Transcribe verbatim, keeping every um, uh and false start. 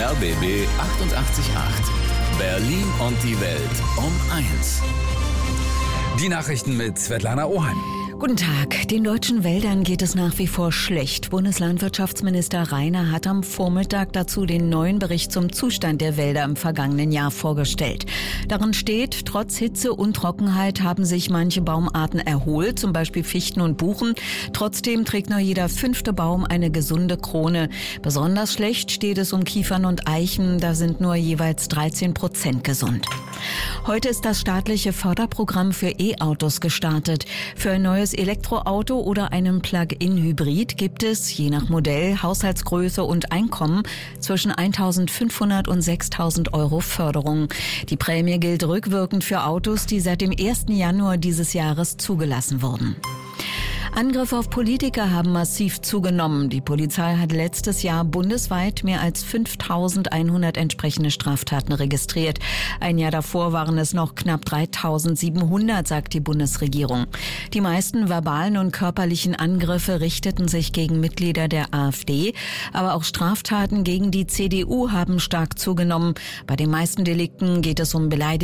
R B B achtundachtzig Komma acht. Berlin und die Welt um eins. Die Nachrichten mit Svetlana Oheim. Guten Tag. Den deutschen Wäldern geht es nach wie vor schlecht. Bundeslandwirtschaftsminister Reiner hat am Vormittag dazu den neuen Bericht zum Zustand der Wälder im vergangenen Jahr vorgestellt. Darin steht, trotz Hitze und Trockenheit haben sich manche Baumarten erholt, zum Beispiel Fichten und Buchen. Trotzdem trägt nur jeder fünfte Baum eine gesunde Krone. Besonders schlecht steht es um Kiefern und Eichen. Da sind nur jeweils dreizehn Prozent gesund. Heute ist das staatliche Förderprogramm für E-Autos gestartet. Für ein neues Elektroauto oder einen Plug-in-Hybrid gibt es, je nach Modell, Haushaltsgröße und Einkommen, zwischen eintausendfünfhundert und sechstausend Euro Förderung. Die Prämie gilt rückwirkend für Autos, die seit dem ersten Januar dieses Jahres zugelassen wurden. Angriffe auf Politiker haben massiv zugenommen. Die Polizei hat letztes Jahr bundesweit mehr als fünftausendeinhundert entsprechende Straftaten registriert. Ein Jahr davor waren es noch knapp dreitausendsiebenhundert, sagt die Bundesregierung. Die meisten verbalen und körperlichen Angriffe richteten sich gegen Mitglieder der AfD. Aber auch Straftaten gegen die C D U haben stark zugenommen. Bei den meisten Delikten geht es um Beleidigung